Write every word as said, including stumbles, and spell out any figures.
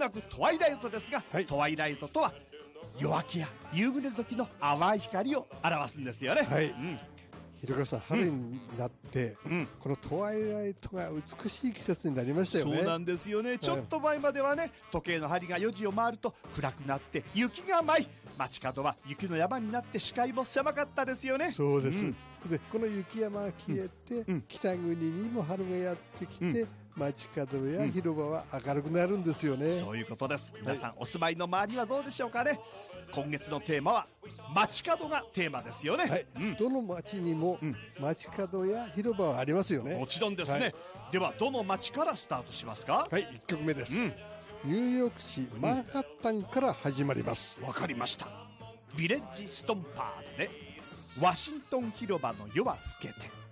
なくトワイライトですが、 はい、 トワイライトとは夜明けや夕暮れの時の淡い光を表すんですよね。 はい、 うん、 広倉さん、春になって、うん、このトワイライトが美しい季節になりましたよね。 そうなんですよね、はい、ちょっと前まではね、時計の針がよじを回ると暗くなって雪が舞い、街角は雪の山になって視界も狭かったですよね。 そうです、うん、でこの雪山が消えて、うん、北国にも春がやってきて、うん、街角や広場は明るくなるんですよね、うん、 そういうことです。皆さん、はい、お住まいの周りはどうでしょうかね。今月のテーマは街角がテーマですよね、 はい、うん、どの街にも街角や広場はありますよね。 もちろんですね、はい、ではどの街からスタートしますか。 はい、いっきょくめです、うん、ニューヨーク市マンハッタンから始まります。 わ、うん、かりました。ビレッジストンパーズでワシントン広場の夜は更けて。